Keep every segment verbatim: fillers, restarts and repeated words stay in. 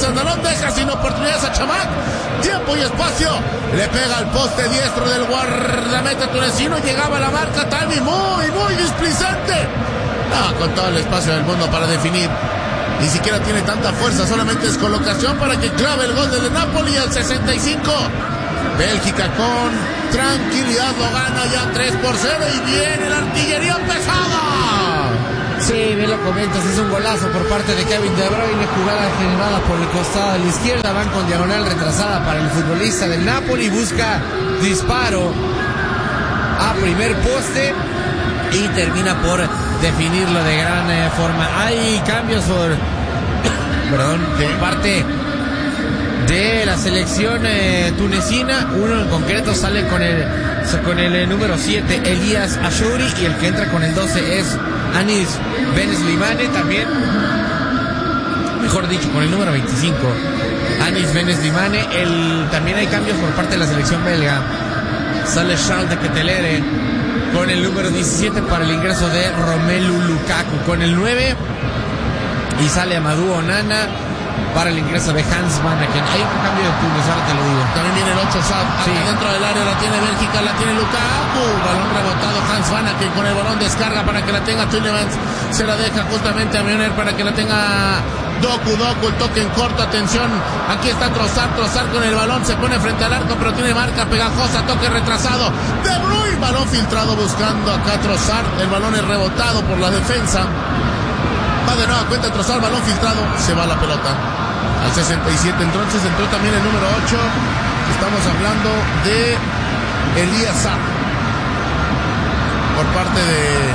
Andalón deja sin oportunidades a Chamac. Tiempo y espacio. Le pega al poste diestro del guardameta tunecino. Llegaba a la marca. Timing muy, muy displicente. No, con todo el espacio del mundo para definir. Ni siquiera tiene tanta fuerza. Solamente es colocación para que clave el gol del Napoli al sesenta y cinco. Bélgica con tranquilidad lo gana ya tres por cero. Y viene la artillería pesada. Sí, bien lo comentas, es un golazo por parte de Kevin De Bruyne, jugada generada por el costado de la izquierda, van con diagonal retrasada para el futbolista del Napoli, busca disparo a primer poste y termina por definirlo de gran eh, forma. Hay cambios por, perdón, por parte de la selección eh, tunecina. Uno en concreto sale con el, con el eh, número siete, Elías Achouri, y el que entra con el doce es Anis Beneslimane, también, mejor dicho, con el número veinticinco, Anis Beneslimane. El, también hay cambios por parte de la selección belga. Sale Charles de Ketelere con el número diecisiete para el ingreso de Romelu Lukaku con el nueve, y sale Amadou Onana para el ingreso de Hans Van Aken. Hay un cambio de turnos, ahora te lo digo. También viene el ocho, Sad. Sí. Dentro del área la tiene Bélgica, la tiene Lukaku. Balón rebotado, Hans Van Aken con el balón descarga para que la tenga Tielemans. Se la deja justamente a Milner para que la tenga Doku. Doku, el toque en corto, atención. Aquí está Trossard, Trossard con el balón. Se pone frente al arco, pero tiene marca pegajosa, toque retrasado. De Bruyne, balón filtrado buscando acá Trossard. El balón es rebotado por la defensa. Va de nuevo, cuenta Trossard, balón filtrado, se va la pelota al sesenta y siete. Entonces entró también el número ocho. Estamos hablando de Elías Saab por parte de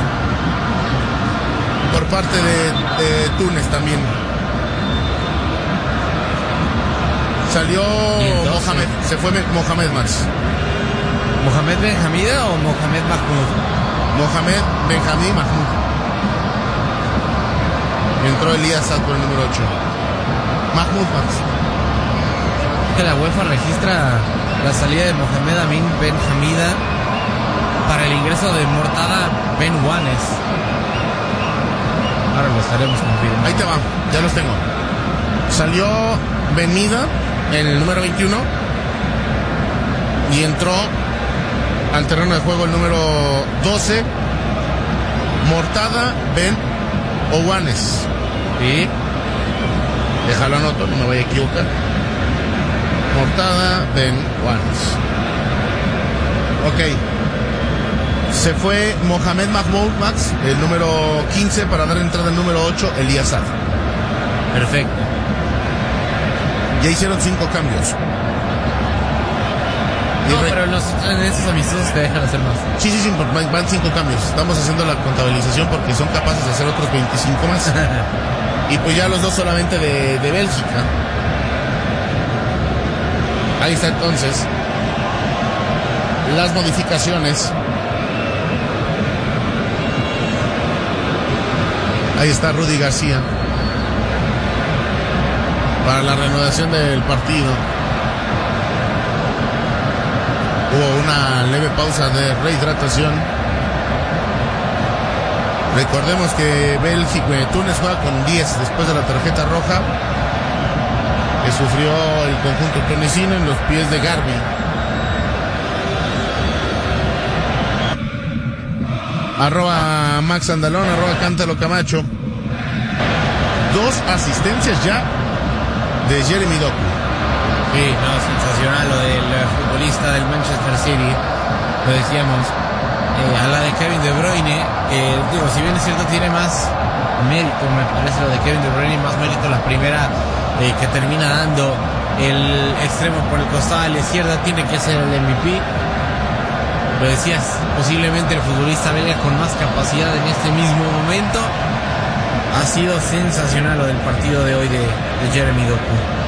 por parte de, de Túnez también. Salió Mohamed, se fue Mohamed Max. ¿Mohamed Benhamida o Mohamed Mahmoud? Mohamed Benhamid Mahmoud. Entró Elías Saab por el número ocho. Mahmoud Max. Que la UEFA registra la salida de Mohamed Amin Ben Hamida para el ingreso de Mortada Ben Wanes. Ahora lo estaremos confirmando. Ahí te va, ya los tengo. Salió Benmida en el número veintiuno y entró al terreno de juego el número doce, Mortada Ben Owanes. Sí. Déjalo anoto, no me voy a equivocar. Mortada Ben Owanes. Ok. Se fue Mohamed Mahmoud Max, el número quince, para dar entrada al número ocho, Elías Saab. Perfecto. Ya hicieron cinco cambios. No, re... pero en, los, en esos amistosos te dejan hacer más. Sí, sí, sí, van cinco cambios. Estamos haciendo la contabilización porque son capaces de hacer otros veinticinco más. Y pues ya los dos solamente de, de Bélgica. Ahí está entonces las modificaciones. Ahí está Rudy García para la reanudación del partido. Hubo una leve pausa de rehidratación. Recordemos que Bélgica, Túnez juega con diez después de la tarjeta roja que sufrió el conjunto tunecino en los pies de Garbi. Arroba Max Andalón, arroba Cántalo Camacho. Dos asistencias ya de Jeremy Doku. Sí, no, sensacional lo del futbolista del Manchester City. Lo decíamos. Eh, a la de Kevin De Bruyne, eh, digo, si bien es cierto, tiene más mérito, me parece, lo de Kevin De Bruyne, y más mérito la primera eh, que termina dando el extremo por el costado a la izquierda, tiene que ser el M V P. Lo decías, posiblemente el futbolista belga con más capacidad en este mismo momento. Ha sido sensacional lo del partido de hoy de, de Jeremy Doku.